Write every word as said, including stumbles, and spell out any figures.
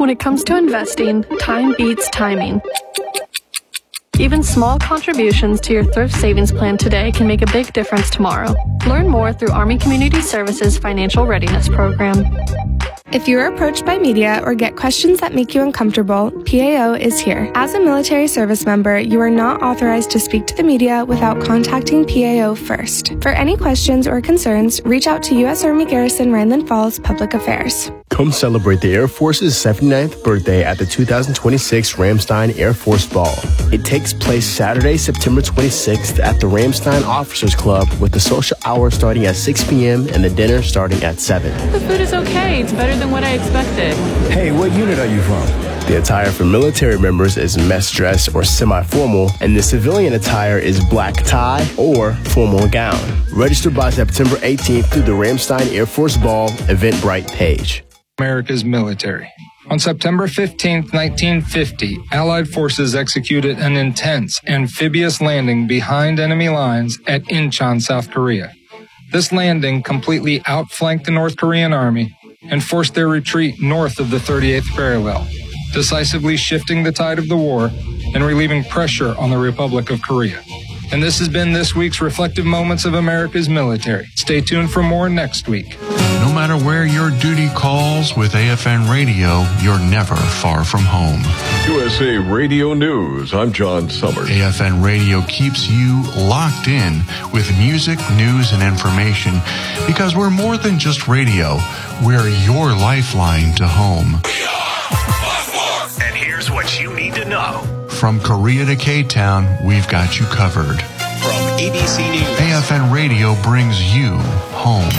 When it comes to investing, time beats timing. Even small contributions to your thrift savings plan today can make a big difference tomorrow. Learn more through Army Community Services Financial Readiness Program. If you're approached by media or get questions that make you uncomfortable, P A O is here. As a military service member, you are not authorized to speak to the media without contacting P A O first. For any questions or concerns, reach out to U S Army Garrison Rhineland Falls Public Affairs. Come celebrate the Air Force's seventy-ninth birthday at the two thousand twenty-six Ramstein Air Force Ball. It takes place Saturday, September twenty-sixth at the Ramstein Officers Club with the social hour starting at six p.m. and the dinner starting at seven. The food is okay. It's better than what I expected. Hey, what unit are you from? The attire for military members is mess dress or semi-formal, and the civilian attire is black tie or formal gown. Register by September eighteenth through the Ramstein Air Force Ball Eventbrite page. America's military. On September fifteenth, nineteen fifty, Allied forces executed an intense amphibious landing behind enemy lines at Incheon, South Korea. This landing completely outflanked the North Korean army and forced their retreat north of the thirty-eighth parallel, decisively shifting the tide of the war and relieving pressure on the Republic of Korea. And this has been this week's Reflective Moments of America's Military. Stay tuned for more next week. No matter where your duty calls, with A F N Radio, you're never far from home. U S A Radio News, I'm John Summers. A F N Radio keeps you locked in with music, news, and information because we're more than just radio. We're your lifeline to home. We are and here's what you need to know. From Korea to K-Town, we've got you covered. From A B C News, A F N Radio brings you home.